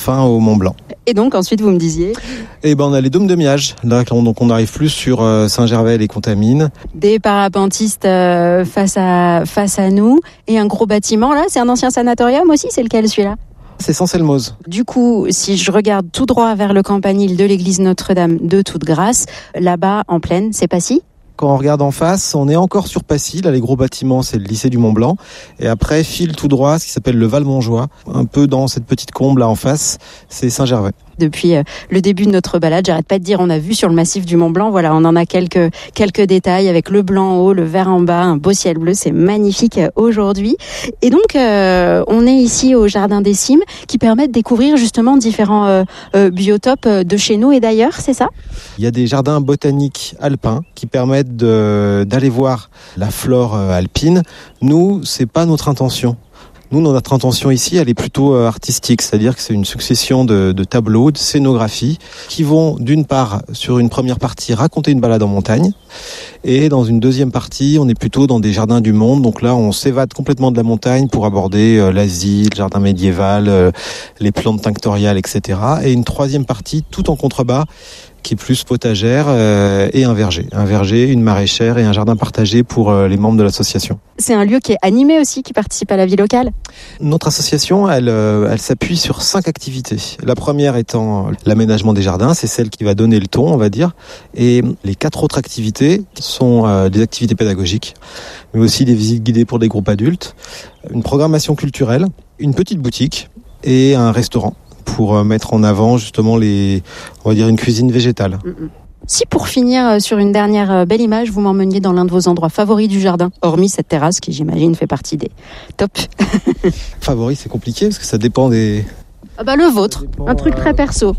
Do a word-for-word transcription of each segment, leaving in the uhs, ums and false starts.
fin au Mont Blanc. Et donc ensuite vous me disiez Eh ben on a les dômes de Miage, là, donc on arrive plus sur euh, Saint-Gervais et les Contamines. Des parapentistes euh, face à face à nous et un gros bâtiment là, c'est un ancien sanatorium aussi, c'est lequel celui-là ? C'est Saint-Selmoz. Du coup, si je regarde tout droit vers le campanile de l'église Notre-Dame de Toute-Grâce, là-bas en plaine, c'est Passy ? Quand on regarde en face, on est encore sur Passy. Là, les gros bâtiments, c'est le lycée du Mont Blanc. Et après, file tout droit, ce qui s'appelle le Val-Montjoie. Un peu dans cette petite combe là en face, c'est Saint-Gervais. Depuis euh, le début de notre balade, j'arrête pas de dire, on a vu sur le massif du Mont Blanc, voilà, on en a quelques quelques détails avec le blanc en haut, le vert en bas, un beau ciel bleu, c'est magnifique euh, aujourd'hui. Et donc, euh, on est ici au Jardin des Cimes, qui permet de découvrir justement différents euh, euh, biotopes de chez nous et d'ailleurs, c'est ça ? Il y a des jardins botaniques alpins qui permettent de, d'aller voir la flore alpine. Nous, c'est pas notre intention. Nous, notre intention ici, elle est plutôt artistique, c'est-à-dire que c'est une succession de, de tableaux, de scénographies, qui vont d'une part, sur une première partie, raconter une balade en montagne, et dans une deuxième partie, on est plutôt dans des jardins du monde, donc là, on s'évade complètement de la montagne pour aborder euh, l'Asie, le jardin médiéval, euh, les plantes tinctoriales, et cetera. Et une troisième partie, tout en contrebas, qui est plus potagère euh, et un verger. Un verger, une maraîchère et un jardin partagé pour euh, les membres de l'association. C'est un lieu qui est animé aussi, qui participe à la vie locale ? Notre association, elle, euh, elle s'appuie sur cinq activités. La première étant l'aménagement des jardins, c'est celle qui va donner le ton, on va dire. Et les quatre autres activités sont euh, des activités pédagogiques, mais aussi des visites guidées pour des groupes adultes, une programmation culturelle, une petite boutique et un restaurant, pour mettre en avant justement les, on va dire une cuisine végétale. Si pour finir sur une dernière belle image, vous m'emmeniez dans l'un de vos endroits favoris du jardin, hormis cette terrasse qui j'imagine fait partie des top. Favori, c'est compliqué parce que ça dépend des... Ah bah le vôtre, dépend, un truc très perso.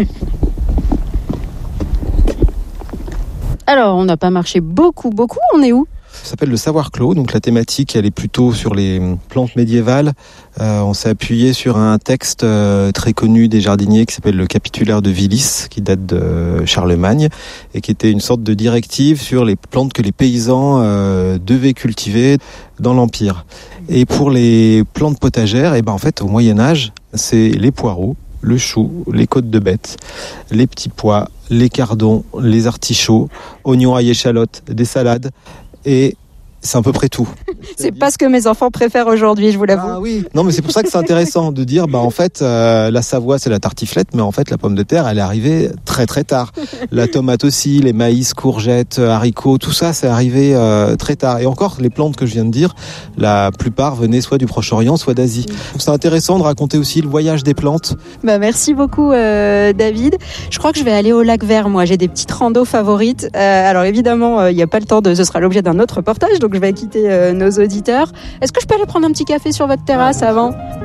Alors on n'a pas marché beaucoup, beaucoup, on est où ? Ça s'appelle le savoir clos, donc la thématique elle est plutôt sur les plantes médiévales. Euh, on s'est appuyé sur un texte euh, très connu des jardiniers qui s'appelle le Capitulaire de Willis, qui date de Charlemagne et qui était une sorte de directive sur les plantes que les paysans euh, devaient cultiver dans l'Empire. Et pour les plantes potagères, et ben en fait au Moyen-Âge, c'est les poireaux, le chou, les côtes de bête, les petits pois, les cardons, les artichauts, oignons à échalotes, des salades. Et c'est à peu près tout. C'est pas ce que mes enfants préfèrent aujourd'hui, je vous l'avoue. Ah oui. Non, mais c'est pour ça que c'est intéressant de dire, bah en fait, euh, la Savoie c'est la tartiflette, mais en fait la pomme de terre, elle est arrivée très très tard. La tomate aussi, les maïs, courgettes, haricots, tout ça, c'est arrivé euh, très tard. Et encore, les plantes que je viens de dire, la plupart venaient soit du Proche-Orient, soit d'Asie. Donc c'est intéressant de raconter aussi le voyage des plantes. Bah merci beaucoup, euh, David. Je crois que je vais aller au lac Vert. Moi, j'ai des petites randos favorites. Euh, alors évidemment, il euh, n'y a pas le temps de. Ce sera l'objet d'un autre reportage, donc je vais quitter euh, nos auditeurs. Est-ce que je peux aller prendre un petit café sur votre terrasse avant ?